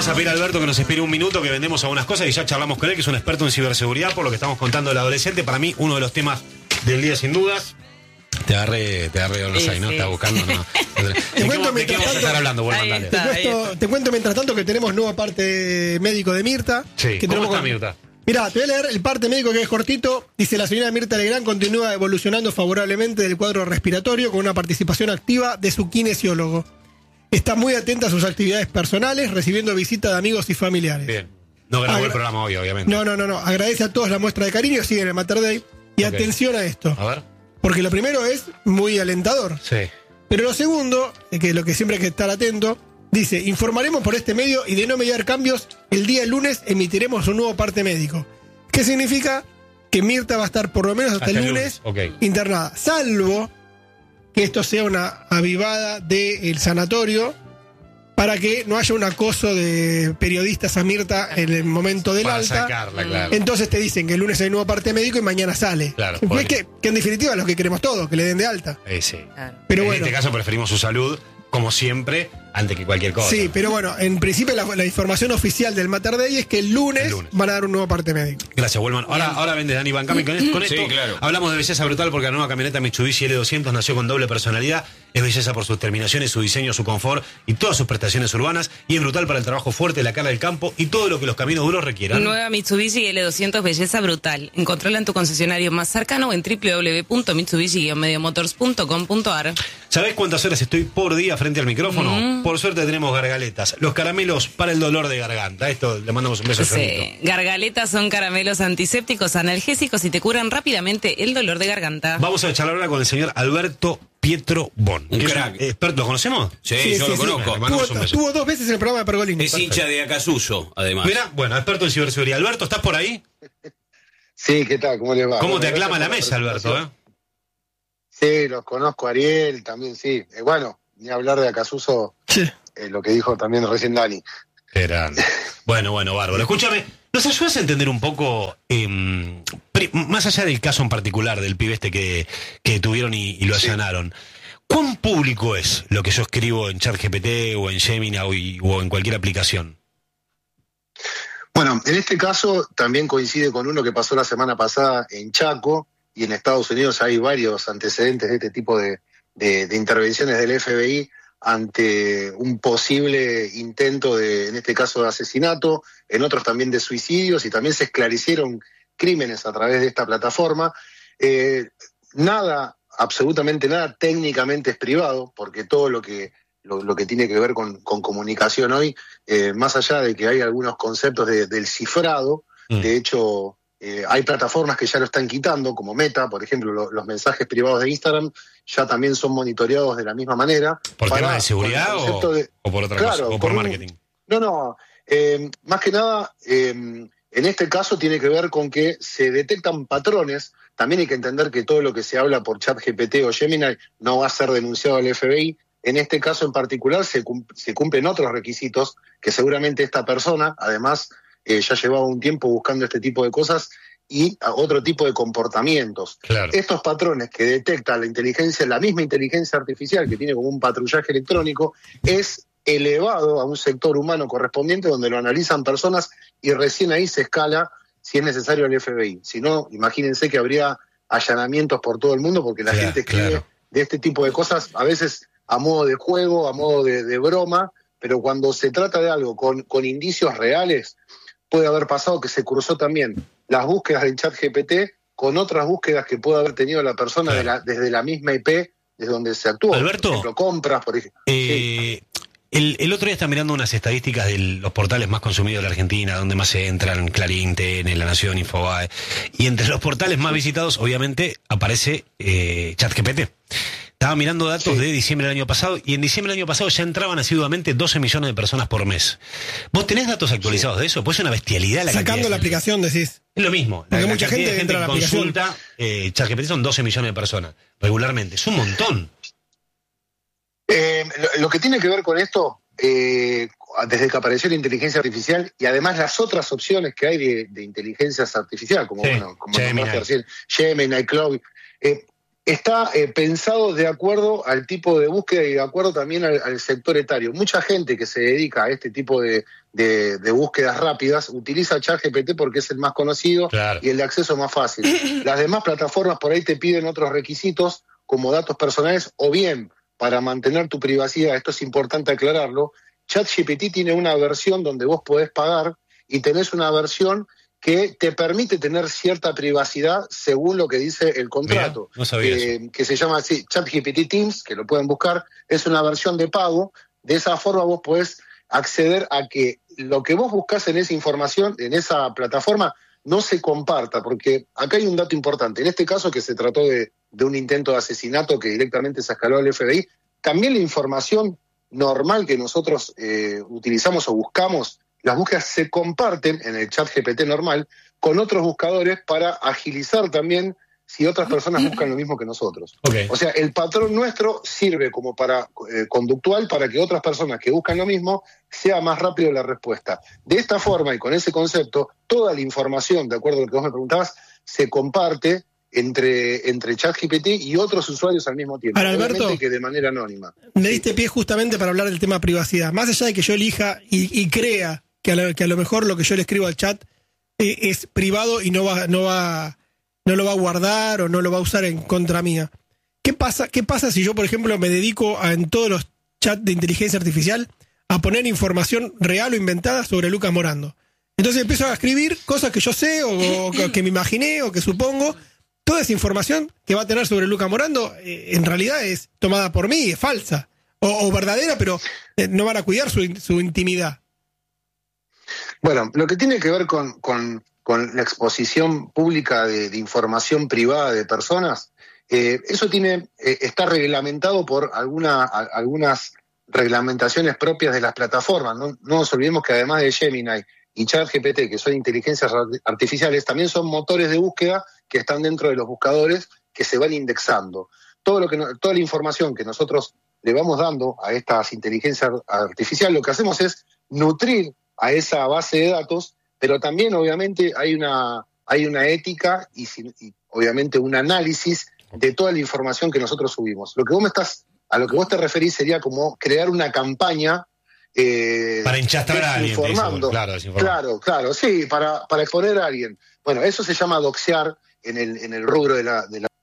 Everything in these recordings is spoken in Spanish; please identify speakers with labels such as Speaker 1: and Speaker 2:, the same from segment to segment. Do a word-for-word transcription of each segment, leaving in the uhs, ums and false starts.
Speaker 1: Vamos a pedir a Alberto que nos espere un minuto, que vendemos algunas cosas y ya charlamos con él, que es un experto en ciberseguridad, por lo que estamos contando del adolescente. Para mí, uno de los temas del día, sin dudas. Te agarré, te agarré los
Speaker 2: sí,
Speaker 1: ahí, ¿no?
Speaker 2: sí.
Speaker 1: Estás buscando, ¿no?
Speaker 3: Te cuento
Speaker 1: ¿De qué vamos a estar hablando? Bueno, dale.
Speaker 3: Te, cuento, te cuento mientras tanto que tenemos nueva parte médico de Mirta.
Speaker 1: Sí,
Speaker 3: que
Speaker 1: ¿cómo
Speaker 3: tenemos
Speaker 1: está
Speaker 3: con...
Speaker 1: Mirta?
Speaker 3: Mirá, te voy a leer el parte médico que es cortito. Dice: la señora Mirta Legrand continúa evolucionando favorablemente del cuadro respiratorio con una participación activa de su kinesiólogo. Está muy atenta a sus actividades personales, recibiendo visitas de amigos y familiares.
Speaker 1: Bien. No grabó
Speaker 3: Agra-
Speaker 1: el programa hoy, obviamente.
Speaker 3: No, no, no, no. Agradece a todos la muestra de cariño, sigue en el Mater Day. Y
Speaker 1: Ok.
Speaker 3: atención a esto.
Speaker 1: A ver.
Speaker 3: Porque lo primero es muy alentador.
Speaker 1: Sí.
Speaker 3: Pero lo segundo, que lo que siempre hay que estar atento, dice: informaremos por este medio y de no mediar cambios, el día lunes emitiremos un nuevo parte médico. ¿Qué significa? Que Mirta va a estar por lo menos hasta,
Speaker 1: Hasta
Speaker 3: el
Speaker 1: el
Speaker 3: lunes,
Speaker 1: lunes, ok.
Speaker 3: internada. Salvo que esto sea una avivada del sanatorio para que no haya un acoso de periodistas a Mirta en el momento del
Speaker 1: Para
Speaker 3: alta.
Speaker 1: sacarla, claro.
Speaker 3: Entonces te dicen que el lunes hay nuevo parte médico y mañana sale.
Speaker 1: Claro,
Speaker 3: que,
Speaker 1: podría.
Speaker 3: que, que en definitiva es lo que queremos todos, que le den de alta.
Speaker 1: Eh, sí.
Speaker 2: Claro.
Speaker 3: Pero
Speaker 1: en
Speaker 3: bueno.
Speaker 1: este caso preferimos su salud, como siempre, antes que cualquier cosa.
Speaker 3: Sí, pero bueno, en principio la, la información oficial del Mater Day es que el lunes,
Speaker 1: El lunes.
Speaker 3: van a dar un nuevo parte médico.
Speaker 1: Gracias, Wellman. Ahora, ahora vende Dani Bancami con, con esto.
Speaker 4: Sí, claro.
Speaker 1: Hablamos de belleza brutal porque la nueva camioneta Mitsubishi L doscientos nació con doble personalidad. Es belleza por sus terminaciones, su diseño, su confort y todas sus prestaciones urbanas. Y es brutal para el trabajo fuerte, la cara del campo y todo lo que los caminos duros requieran.
Speaker 2: Nueva Mitsubishi L doscientos Belleza Brutal. Encontrala en tu concesionario más cercano o en w w w punto mitsubishi guion medio motors punto com punto a r.
Speaker 1: ¿Sabés cuántas horas estoy por día frente al micrófono?
Speaker 2: Mm.
Speaker 1: Por suerte tenemos gargaletas. Los caramelos para el dolor de garganta. Esto le mandamos un beso a Jonito.
Speaker 2: Sí. Gargaletas son caramelos antisépticos, analgésicos y te curan rápidamente el dolor de garganta.
Speaker 1: Vamos a charlar ahora con el señor Alberto Pietro Bon.
Speaker 4: Un
Speaker 1: que es
Speaker 4: crack.
Speaker 1: experto, ¿lo conocemos?
Speaker 4: Sí,
Speaker 3: Sí,
Speaker 4: yo
Speaker 3: sí,
Speaker 4: lo
Speaker 3: sí.
Speaker 4: conozco.
Speaker 1: Le mandamos un
Speaker 3: Tuvo,
Speaker 1: beso.
Speaker 3: tuvo dos veces en el programa de Pergolini.
Speaker 4: Es hincha de Acasuso, además.
Speaker 1: Mira, bueno, experto en ciberseguridad. Alberto, ¿estás por ahí?
Speaker 5: Sí, ¿qué tal? ¿Cómo les va?
Speaker 1: ¿Cómo
Speaker 5: Bueno,
Speaker 1: te
Speaker 5: gracias
Speaker 1: aclama
Speaker 5: por
Speaker 1: la mesa, Alberto?
Speaker 5: presentación.
Speaker 1: eh?
Speaker 5: Sí, los conozco, Ariel también, sí. Eh, bueno, ni hablar de Acasuso,
Speaker 3: Sí.
Speaker 5: eh, lo que dijo también recién Dani.
Speaker 1: Qué grande. Bueno, bueno, bárbaro. Escúchame, ¿nos ayudas a entender un poco, eh, pri- más allá del caso en particular del pibe este que, que tuvieron y, y lo
Speaker 5: Sí.
Speaker 1: allanaron? ¿Cuán público es lo que yo escribo en ChatGPT o en Gemini o, y- o en cualquier aplicación?
Speaker 5: Bueno, en este caso también coincide con uno que pasó la semana pasada en Chaco, y en Estados Unidos hay varios antecedentes de este tipo de, de, de intervenciones del F B I ante un posible intento de, en este caso, de asesinato, en otros también de suicidios, y también se esclarecieron crímenes a través de esta plataforma. Eh, nada, absolutamente nada técnicamente es privado, porque todo lo que lo, lo que tiene que ver con, con comunicación hoy, eh, más allá de que hay algunos conceptos de, del cifrado,
Speaker 1: Mm.
Speaker 5: de hecho, eh, hay plataformas que ya lo están quitando, como Meta, por ejemplo, lo- los mensajes privados de Instagram ya también son monitoreados de la misma manera.
Speaker 1: ¿Por
Speaker 5: para-
Speaker 1: tema de seguridad
Speaker 5: con el
Speaker 1: o,
Speaker 5: concepto de-
Speaker 1: o por otra
Speaker 5: Claro,
Speaker 1: cosa? ¿O por
Speaker 5: por un-
Speaker 1: marketing?
Speaker 5: No, no, eh, más que nada, eh, en este caso tiene que ver con que se detectan patrones. También hay que entender que todo lo que se habla por ChatGPT o Gemini no va a ser denunciado al F B I. En este caso en particular se, cum- se cumplen otros requisitos que seguramente esta persona, además, eh, ya llevaba un tiempo buscando este tipo de cosas y a otro tipo de comportamientos.
Speaker 1: Claro.
Speaker 5: Estos patrones que detecta la inteligencia, la misma inteligencia artificial que tiene como un patrullaje electrónico, es elevado a un sector humano correspondiente donde lo analizan personas y recién ahí se escala si es necesario al F B I. Si no, imagínense que habría allanamientos por todo el mundo porque la
Speaker 1: Claro,
Speaker 5: gente escribe
Speaker 1: claro.
Speaker 5: de este tipo de cosas a veces a modo de juego, a modo de, de broma, pero cuando se trata de algo con, con indicios reales, puede haber pasado que se cruzó también las búsquedas del ChatGPT con otras búsquedas que puede haber tenido la persona de la- desde la misma I P desde donde se actúa.
Speaker 1: Alberto.
Speaker 5: Por ejemplo, compras, por ejemplo.
Speaker 1: Eh, el, el otro día está mirando unas estadísticas de los portales más consumidos de la Argentina, donde más se entran, Clarín, T N, La Nación, Infobae. Y entre los portales más visitados, obviamente, aparece eh, ChatGPT. Estaba mirando datos
Speaker 5: Sí.
Speaker 1: de diciembre del año pasado, y en diciembre del año pasado ya entraban asiduamente doce millones de personas por mes. ¿Vos tenés datos actualizados de eso? Pues es una bestialidad la cantidad
Speaker 3: Sacando
Speaker 1: de
Speaker 3: la
Speaker 1: gente.
Speaker 3: aplicación, decís.
Speaker 1: Es lo mismo.
Speaker 3: Porque
Speaker 1: la,
Speaker 3: mucha
Speaker 1: la cantidad
Speaker 3: gente
Speaker 1: de
Speaker 3: entra a la
Speaker 1: que
Speaker 3: aplicación.
Speaker 1: consulta eh, ChatGPT son doce millones de personas regularmente. Es un montón.
Speaker 5: Eh, lo, lo que tiene que ver con esto, eh, desde que apareció la inteligencia artificial y además las otras opciones que hay de, de inteligencias artificial, como,
Speaker 1: Sí,
Speaker 5: bueno, como
Speaker 1: Gemini.
Speaker 5: nombraste recién, Gemini, Cloud, eh, está eh, pensado de acuerdo al tipo de búsqueda y de acuerdo también al, al sector etario. Mucha gente que se dedica a este tipo de, de, de búsquedas rápidas utiliza ChatGPT porque es el más conocido, claro, y el de acceso más fácil. Las demás plataformas por ahí te piden otros requisitos como datos personales o bien para mantener tu privacidad. Esto es importante aclararlo. ChatGPT tiene una versión donde vos podés pagar y tenés una versión que te permite tener cierta privacidad según lo que dice el contrato.
Speaker 1: Mirá, no sabía
Speaker 5: eh,
Speaker 1: eso.
Speaker 5: Que se llama así, ChatGPT Teams, que lo pueden buscar, es una versión de pago. De esa forma vos podés acceder a que lo que vos buscás en esa información, en esa plataforma, no se comparta, porque acá hay un dato importante. En este caso que se trató de, de un intento de asesinato que directamente se escaló al F B I, también la información normal que nosotros eh, utilizamos o buscamos, las búsquedas se comparten en el chat G P T normal con otros buscadores para agilizar también si otras personas buscan lo mismo que nosotros.
Speaker 1: Okay.
Speaker 5: O sea, el patrón nuestro sirve como para eh, conductual para que otras personas que buscan lo mismo sea más rápido la respuesta. De esta forma y con ese concepto, toda la información, de acuerdo a lo que vos me preguntabas, se comparte entre, entre ChatGPT y otros usuarios al mismo tiempo.
Speaker 3: Ahora, Alberto,
Speaker 5: obviamente que de manera anónima.
Speaker 3: Me diste pie justamente para hablar del tema privacidad. Más allá de que yo elija y, y crea que a, lo, que a lo mejor lo que yo le escribo al chat eh, es privado y no va, no va, no lo va a guardar o no lo va a usar en contra mía. ¿Qué pasa, qué pasa si yo, por ejemplo, me dedico a, en todos los chats de inteligencia artificial a poner información real o inventada sobre Lucas Morando? Entonces empiezo a escribir cosas que yo sé o, o que me imaginé o que supongo. Toda esa información que va a tener sobre Lucas Morando eh, en realidad es tomada por mí, es falsa o, o verdadera, pero eh, no van a cuidar su, su intimidad.
Speaker 5: Bueno, lo que tiene que ver con, con, con la exposición pública de, de información privada de personas, eh, eso tiene eh, está reglamentado por alguna, a, algunas reglamentaciones propias de las plataformas. No, no nos olvidemos que además de Gemini y ChatGPT, que son inteligencias artificiales, también son motores de búsqueda que están dentro de los buscadores que se van indexando. Todo lo que no, toda la información que nosotros le vamos dando a estas inteligencias artificiales, lo que hacemos es nutrir a esa base de datos, pero también obviamente hay una, hay una ética y, y obviamente un análisis de toda la información que nosotros subimos. Lo que vos me estás, a lo que vos te referís sería como crear una campaña eh,
Speaker 1: para enchastrar a alguien,
Speaker 5: informando.
Speaker 1: Claro,
Speaker 5: claro, claro, sí, para, para exponer a alguien. Bueno, eso se llama doxear en el, en el rubro de la, de la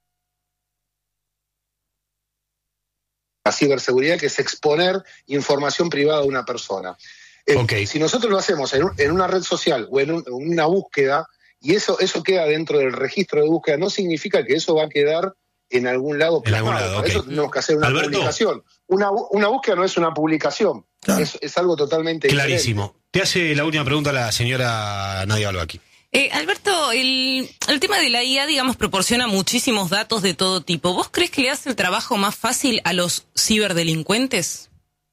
Speaker 5: la ciberseguridad, que es exponer información privada de una persona.
Speaker 1: Okay.
Speaker 5: Si nosotros lo hacemos en, un, en una red social o en, un, en una búsqueda, y eso, eso queda dentro del registro de búsqueda, no significa que eso va a quedar en algún lado.
Speaker 1: En algún lado,
Speaker 5: Para
Speaker 1: okay.
Speaker 5: eso tenemos que hacer una
Speaker 1: Alberto,
Speaker 5: publicación. Una, una búsqueda no es una publicación, claro. es, es algo totalmente
Speaker 1: clarísimo.
Speaker 5: diferente.
Speaker 1: Te hace la última pregunta la señora Nadia Albaqui.
Speaker 2: Eh, Alberto, el, el tema de la I A, digamos, proporciona muchísimos datos de todo tipo. ¿Vos crees que le hace el trabajo más fácil a los ciberdelincuentes?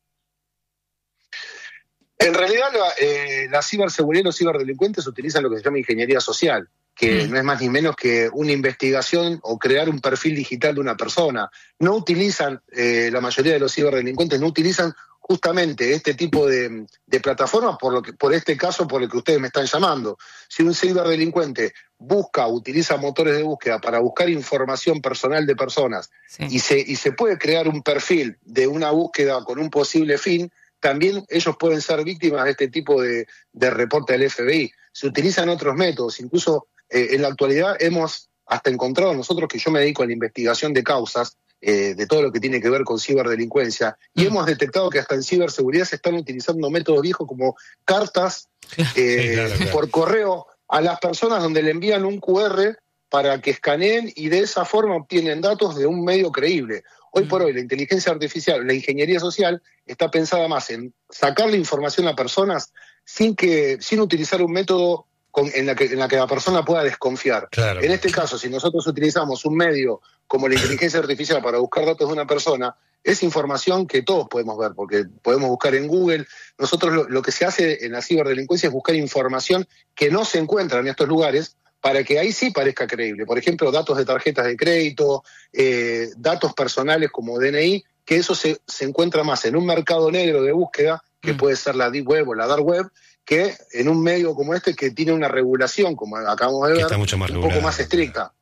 Speaker 5: En realidad, la, eh, la ciberseguridad y los ciberdelincuentes utilizan lo que se llama ingeniería social, que mm. no es más ni menos que una investigación o crear un perfil digital de una persona. No utilizan, eh, la mayoría de los ciberdelincuentes no utilizan justamente este tipo de, de plataformas por lo que, por este caso por el que ustedes me están llamando. Si un ciberdelincuente busca, utiliza motores de búsqueda para buscar información personal de personas, sí. y, se, y se puede crear un perfil de una búsqueda con un posible fin, también ellos pueden ser víctimas de este tipo de, de reporte del F B I. Se utilizan otros métodos, incluso eh, en la actualidad hemos hasta encontrado nosotros, que yo me dedico a la investigación de causas, eh, de todo lo que tiene que ver con ciberdelincuencia, y mm. hemos detectado que hasta en ciberseguridad se están utilizando métodos viejos como cartas eh, sí, claro, claro. por correo a las personas donde le envían un Q R para que escaneen y de esa forma obtienen datos de un medio creíble. Hoy por hoy la inteligencia artificial, la ingeniería social está pensada más en sacar la información a personas sin que sin utilizar un método con, en, la que, en la que la persona pueda desconfiar. Claro. En este caso, si nosotros utilizamos un medio como la inteligencia artificial para buscar datos de una persona, es información que todos podemos ver, porque podemos buscar en Google. Nosotros lo, lo que se hace en la ciberdelincuencia es buscar información que no se encuentra en estos lugares, para que ahí sí parezca creíble. Por ejemplo, datos de tarjetas de crédito, eh, datos personales como D N I, que eso se, se encuentra más en un mercado negro de búsqueda, que mm. puede ser la Deep Web o la Dark Web, que en un medio como este que tiene una regulación, como acabamos de ver,
Speaker 1: está mucho más
Speaker 5: un poco más estricta.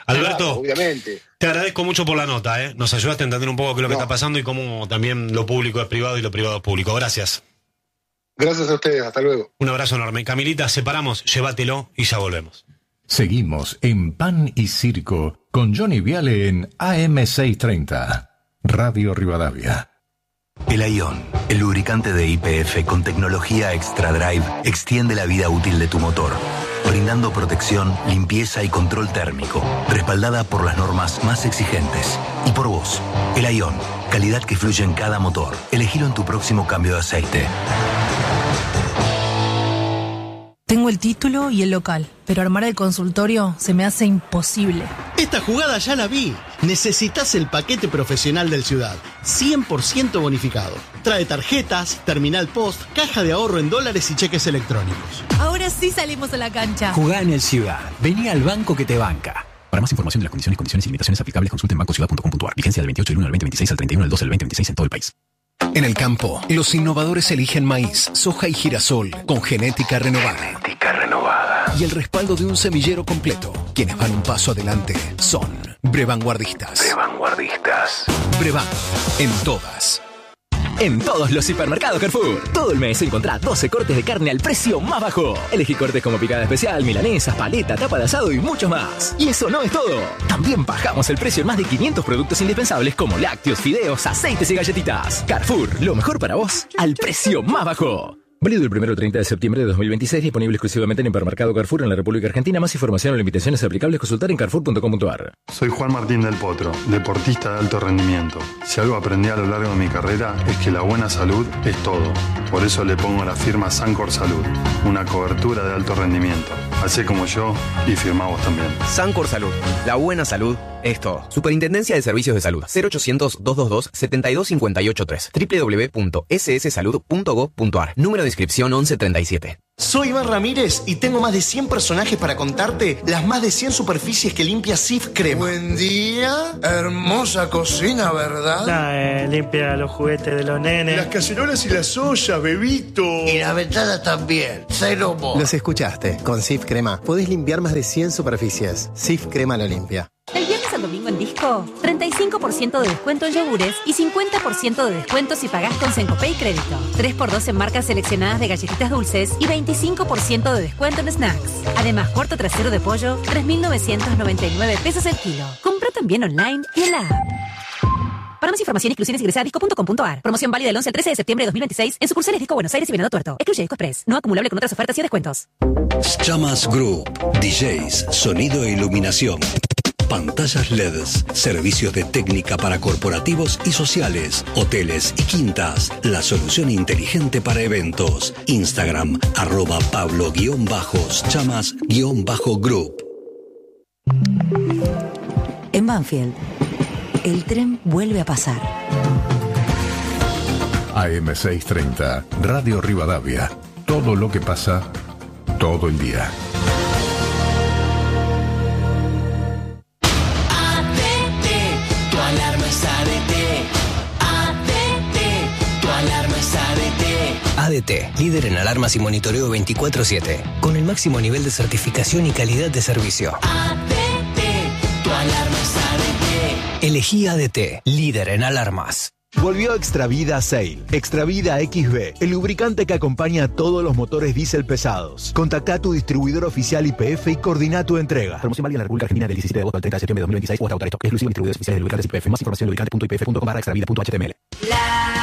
Speaker 1: Alberto,
Speaker 5: Claro, obviamente.
Speaker 1: te agradezco mucho por la nota, ¿eh? Nos ayudaste a entender un poco qué es lo que
Speaker 5: No.
Speaker 1: está pasando y cómo también lo público es privado y lo privado es público. Gracias.
Speaker 5: Gracias a ustedes, hasta luego.
Speaker 1: Un abrazo enorme. Camilita, separamos, llévatelo y ya volvemos.
Speaker 6: Seguimos en Pan y Circo con Johnny Viale en A M seiscientos treinta, Radio Rivadavia.
Speaker 7: El Ion, el lubricante de Y P F con tecnología Extra Drive, extiende la vida útil de tu motor, brindando protección, limpieza y control térmico, respaldada por las normas más exigentes. Y por vos, el Ion, calidad que fluye en cada motor. Elegilo en tu próximo cambio de aceite.
Speaker 8: Tengo el título y el local, pero armar el consultorio se me hace imposible.
Speaker 9: Esta jugada ya la vi. Necesitas el paquete profesional del Ciudad, cien por ciento bonificado. Trae tarjetas, terminal post, caja de ahorro en dólares y cheques electrónicos.
Speaker 8: Ahora sí salimos a la cancha.
Speaker 10: Jugá en el Ciudad. Vení al banco que te banca. Para más información de las condiciones, condiciones y limitaciones aplicables, consulte en banco ciudad punto com punto a r. Vigencia del veintiocho del uno al veinte veintiséis al treinta y uno del dos del veinte veintiséis en todo el país.
Speaker 11: En el campo, los innovadores eligen maíz, soja y girasol con genética renovada.
Speaker 7: Genética renovada.
Speaker 11: Y el respaldo de un semillero completo. Quienes van un paso adelante son Brevanguardistas.
Speaker 7: Brevanguardistas.
Speaker 11: Brevan, en todas.
Speaker 10: En todos los hipermercados Carrefour. Todo el mes encontrá doce cortes de carne al precio más bajo. Elegí cortes como picada especial, milanesas, paleta, tapa de asado y muchos más. Y eso no es todo. También bajamos el precio en más de quinientos productos indispensables como lácteos, fideos, aceites y galletitas. Carrefour, lo mejor para vos al precio más bajo. Válido del primero al treinta de septiembre de dos mil veintiséis, disponible exclusivamente en Hipermercado Carrefour en la República Argentina. Más información o limitaciones aplicables consultar en carrefour punto com punto a r.
Speaker 12: Soy Juan Martín del Potro, deportista de alto rendimiento. Si algo aprendí a lo largo de mi carrera es que la buena salud es todo. Por eso le pongo la firma Sancor Salud, una cobertura de alto rendimiento. Hacé como yo y firmá vos también.
Speaker 13: Sancor Salud, la buena salud es todo. Superintendencia de Servicios de Salud, cero ochocientos, doscientos veintidós, setenta y dos cincuenta y ocho tres, doble u doble u doble u punto ese ese salud punto gob punto a r. Número de inscripción once treinta y siete.
Speaker 9: Soy Iván Ramírez y tengo más de cien personajes para contarte las más de cien superficies que limpia Sif Crema.
Speaker 14: Buen día, hermosa cocina, ¿verdad?
Speaker 15: Nah, eh, limpia los juguetes de los nenes.
Speaker 14: Las cacerolas y las ollas, bebito.
Speaker 16: Y la ventana también, cero mo.
Speaker 17: Los escuchaste, con Sif Crema podés limpiar más de cien superficies. Sif Crema lo limpia.
Speaker 18: El viernes al domingo en Disco, treinta y cinco por ciento de descuento en yogures y cincuenta por ciento de descuento si pagás con Sencopay Crédito. tres por dos en marcas seleccionadas de galletitas dulces y veinticinco por ciento de descuento en snacks. Además, cuarto trasero de pollo, tres mil novecientos noventa y nueve pesos el kilo. Compra también online y en la app. Para más información, exclusiones ingresa a disco punto com punto a r. Promoción válida del once al trece de septiembre de dos mil veintiséis en sucursales Disco Buenos Aires y Venado Tuerto. Excluye Disco Express. No acumulable con otras ofertas y descuentos.
Speaker 19: Chamas Group, D Js, sonido e iluminación. Pantallas L E Ds, servicios de técnica para corporativos y sociales, hoteles y quintas, la solución inteligente para eventos. Instagram, arroba Pablo guión bajos, chamas guión bajo group.
Speaker 20: En Banfield, el tren vuelve a pasar.
Speaker 6: A M seiscientos treinta, Radio Rivadavia. Todo lo que pasa, todo el día.
Speaker 21: Alarma es A D T. A D T. Tu alarma es A D T.
Speaker 22: A D T, líder en alarmas y monitoreo veinticuatro siete, con el máximo nivel de certificación y calidad de servicio.
Speaker 21: A D T. Tu alarma es A D T.
Speaker 22: Elegí A D T, líder en alarmas.
Speaker 23: Volvió Extravida Sail. Extravida X B, el lubricante que acompaña a todos los motores diésel pesados. Contacta a tu distribuidor oficial Y P F y coordina tu entrega.
Speaker 10: Promoción válida en la República Argentina del diecisiete de agosto al treinta de septiembre de dos mil veintiséis o hasta agotar stock. Exclusivo distribuidores oficiales de lubricantes Y P F. Más información en lubricante punto y p f punto com barra extravida punto h t m l.